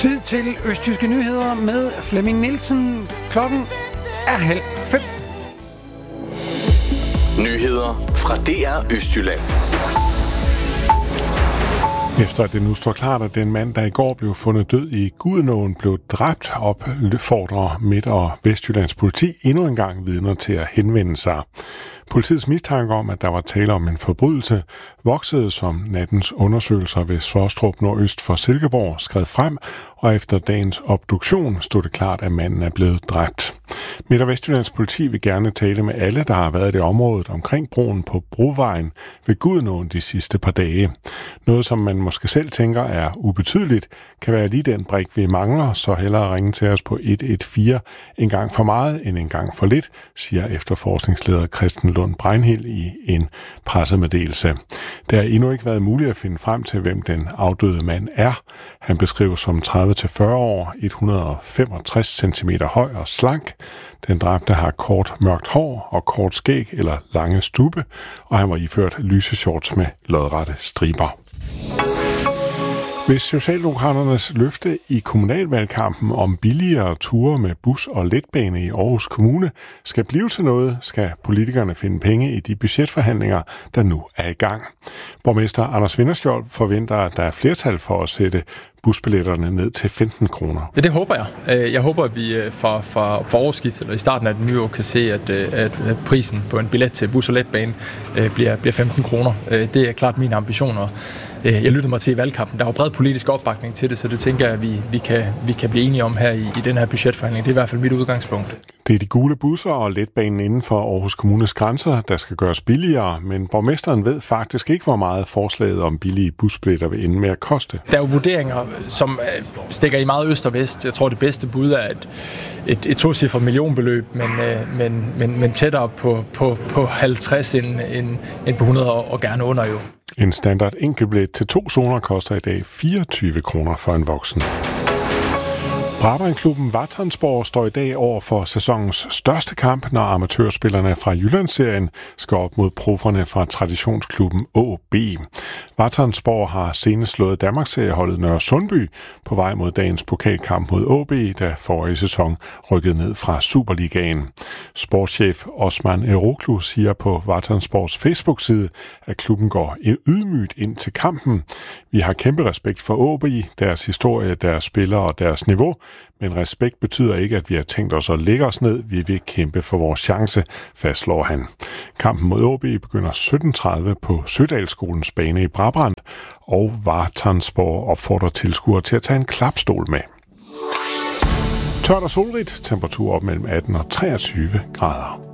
Tid til Østjyske Nyheder med Flemming Nielsen. Klokken er 4:30. Nyheder fra DR Østjylland. Efter at det nu står klart, at den mand, der i går blev fundet død i Gudenåen, blev dræbt, opfordrer Midt- og Vestjyllands politi endnu en gang vidner til at henvende sig. Politiets mistanke om, at der var tale om en forbrydelse, voksede som nattens undersøgelser ved Svostrup nordøst for Silkeborg skred frem, og efter dagens obduktion stod det klart, at manden er blevet dræbt. Midt- og Vestjyllands politi vil gerne tale med alle, der har været i det område omkring broen på Brovejen ved Gudenåen de sidste par dage. Noget, som man måske selv tænker er ubetydeligt, kan være lige den brik, vi mangler, så hellere ringe til os på 114 en gang for meget end en gang for lidt, siger efterforskningsleder Christen Lund Breinhild i en pressemeddelelse. Det har endnu ikke været muligt at finde frem til, hvem den afdøde mand er. Han beskrives som 30-40 år, 165 cm høj og slank. Den dræbte har kort mørkt hår og kort skæg eller lange stubbe, og han var iført lyse shorts med lodrette striber. Hvis Socialdemokraternes løfte i kommunalvalgkampen om billigere ture med bus og letbane i Aarhus Kommune skal blive til noget, skal politikerne finde penge i de budgetforhandlinger, der nu er i gang. Borgmester Anders Vinderskjold forventer, at der er flertal for at sætte busbilletterne ned til 15 kroner. Ja, det håber jeg. Jeg håber, at vi fra årsskiftet eller i starten af det nye år kan se, at prisen på en billet til bus og letbane bliver 15 kroner. Det er klart mine ambitioner. Jeg lyttede mig til i valgkampen. Der var bred politisk opbakning til det, så det tænker jeg, at vi kan blive enige om her i den her budgetforhandling. Det er i hvert fald mit udgangspunkt. Det er de gule busser og letbanen inden for Aarhus Kommunes grænser, der skal gøres billigere, men borgmesteren ved faktisk ikke, hvor meget forslaget om billige busbilletter vil ende med at koste. Der er jo vurderinger, som stikker i meget øst og vest. Jeg tror, det bedste bud er et tocifret millionbeløb, men tættere på 50 end på 100 og gerne under jo. En standard enkeltbillet til 2 zoner koster i dag 24 kroner for en voksen. Brabrandklubben Vartonsborg står i dag over for sæsonens største kamp, når amatørspillerne fra Jyllandsserien skal op mod profferne fra traditionsklubben AaB. Vartonsborg har senest slået Danmarksserieholdet Nørresundby på vej mod dagens pokalkamp mod AaB, der forrige sæson rykkede ned fra Superligaen. Sportschef Osman Eroglu siger på Vartonsborgs Facebook-side, at klubben går ydmygt ind til kampen. Vi har kæmpe respekt for AaB, deres historie, deres spillere og deres niveau, men respekt betyder ikke, at vi har tænkt os at lægge os ned. Vi vil kæmpe for vores chance, fastslår han. Kampen mod AaB begynder 17:30 på Sødalsskolens bane i Brabrand, og Vartonsborg opfordrer tilskuere til at tage en klapstol med. Tørt og solrigt, temperatur op mellem 18 og 23 grader.